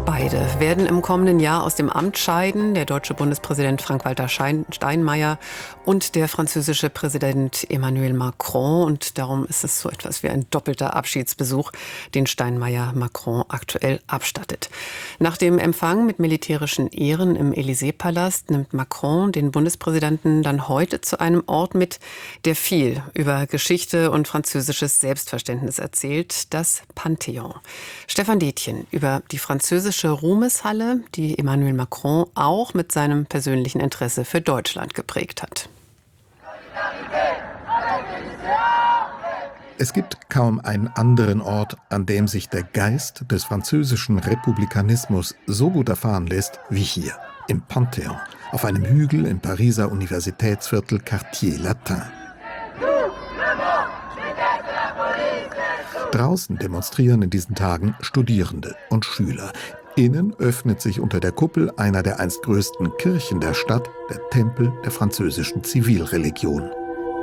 Beide werden im kommenden Jahr aus dem Amt scheiden. Der deutsche Bundespräsident Frank-Walter Steinmeier und der französische Präsident Emmanuel Macron. Und darum ist es so etwas wie ein doppelter Abschiedsbesuch, den Steinmeier Macron aktuell abstattet. Nach dem Empfang mit militärischen Ehren im Élysée-Palast nimmt Macron den Bundespräsidenten dann heute zu einem Ort mit, der viel über Geschichte und französisches Selbstverständnis erzählt, das Panthéon. Stefan Detjen über die französische Ruhmeshalle, die Emmanuel Macron auch mit seinem persönlichen Interesse für Deutschland geprägt hat. Es gibt kaum einen anderen Ort, an dem sich der Geist des französischen Republikanismus so gut erfahren lässt wie hier, im Panthéon, auf einem Hügel im Pariser Universitätsviertel Quartier Latin. Draußen demonstrieren in diesen Tagen Studierende und Schüler. Innen öffnet sich unter der Kuppel einer der einst größten Kirchen der Stadt, der Tempel der französischen Zivilreligion.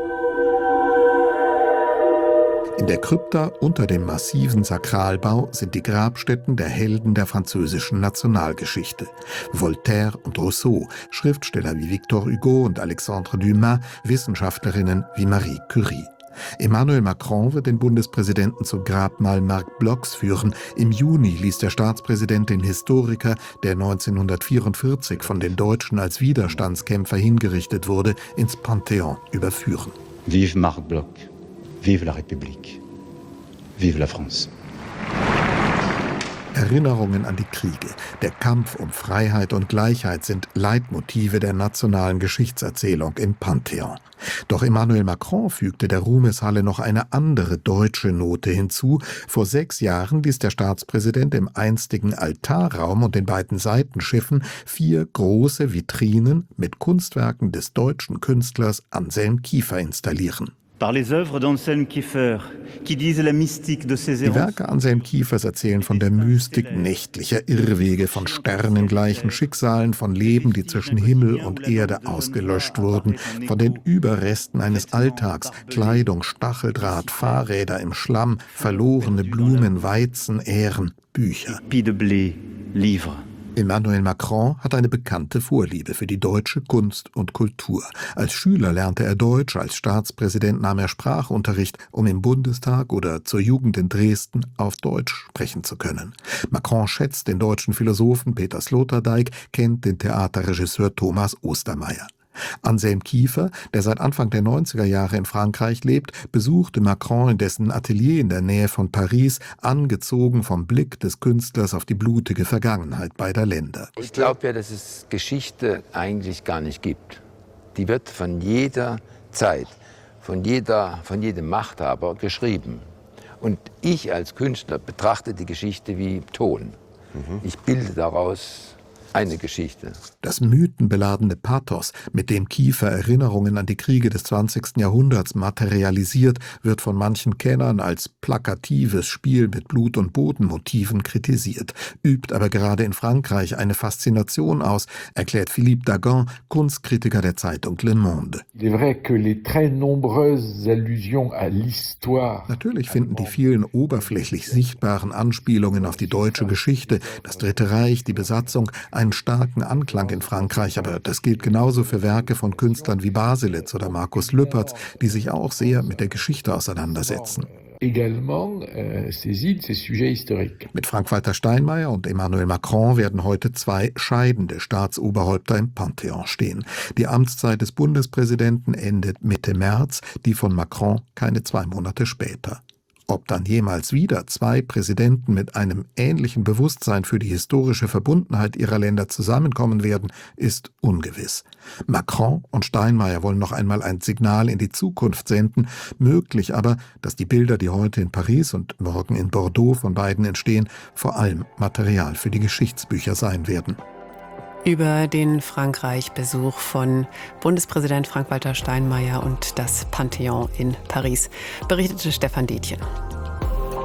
In der Krypta unter dem massiven Sakralbau sind die Grabstätten der Helden der französischen Nationalgeschichte. Voltaire und Rousseau, Schriftsteller wie Victor Hugo und Alexandre Dumas, Wissenschaftlerinnen wie Marie Curie. Emmanuel Macron wird den Bundespräsidenten zum Grabmal Marc Blochs führen. Im Juni ließ der Staatspräsident den Historiker, der 1944 von den Deutschen als Widerstandskämpfer hingerichtet wurde, ins Panthéon überführen. Vive Marc Bloch, vive la République, vive la France. Erinnerungen an die Kriege, der Kampf um Freiheit und Gleichheit sind Leitmotive der nationalen Geschichtserzählung im Panthéon. Doch Emmanuel Macron fügte der Ruhmeshalle noch eine andere deutsche Note hinzu. Vor 6 Jahren ließ der Staatspräsident im einstigen Altarraum und den beiden Seitenschiffen 4 große Vitrinen mit Kunstwerken des deutschen Künstlers Anselm Kiefer installieren. Die Werke Anselm Kiefers erzählen von der Mystik nächtlicher Irrwege, von sternengleichen Schicksalen, von Leben, die zwischen Himmel und Erde ausgelöscht wurden, von den Überresten eines Alltags, Kleidung, Stacheldraht, Fahrräder im Schlamm, verlorene Blumen, Weizen, Ähren, Bücher. Emmanuel Macron hat eine bekannte Vorliebe für die deutsche Kunst und Kultur. Als Schüler lernte er Deutsch, als Staatspräsident nahm er Sprachunterricht, um im Bundestag oder zur Jugend in Dresden auf Deutsch sprechen zu können. Macron schätzt den deutschen Philosophen Peter Sloterdijk, kennt den Theaterregisseur Thomas Ostermeier. Anselm Kiefer, der seit Anfang der 90er Jahre in Frankreich lebt, besuchte Macron in dessen Atelier in der Nähe von Paris, angezogen vom Blick des Künstlers auf die blutige Vergangenheit beider Länder. Ich glaube ja, dass es Geschichte eigentlich gar nicht gibt. Die wird von jeder Zeit, von jedem Machthaber geschrieben. Und ich als Künstler betrachte die Geschichte wie Ton. Ich bilde daraus eine Geschichte. Das mythenbeladene Pathos, mit dem Kiefer Erinnerungen an die Kriege des 20. Jahrhunderts materialisiert, wird von manchen Kennern als plakatives Spiel mit Blut- und Bodenmotiven kritisiert, übt aber gerade in Frankreich eine Faszination aus, erklärt Philippe Dagan, Kunstkritiker der Zeitung Le Monde. Natürlich finden die vielen oberflächlich sichtbaren Anspielungen auf die deutsche Geschichte, das Dritte Reich, die Besatzung, einen starken Anklang in Frankreich, aber das gilt genauso für Werke von Künstlern wie Baselitz oder Markus Lüpertz, die sich auch sehr mit der Geschichte auseinandersetzen. Mit Frank-Walter Steinmeier und Emmanuel Macron werden heute 2 scheidende Staatsoberhäupter im Panthéon stehen. Die Amtszeit des Bundespräsidenten endet Mitte März, die von Macron keine 2 Monate später. Ob dann jemals wieder 2 Präsidenten mit einem ähnlichen Bewusstsein für die historische Verbundenheit ihrer Länder zusammenkommen werden, ist ungewiss. Macron und Steinmeier wollen noch einmal ein Signal in die Zukunft senden, möglich aber, dass die Bilder, die heute in Paris und morgen in Bordeaux von beiden entstehen, vor allem Material für die Geschichtsbücher sein werden. Über den Frankreich-Besuch von Bundespräsident Frank-Walter Steinmeier und das Panthéon in Paris berichtete Stefan Detjen.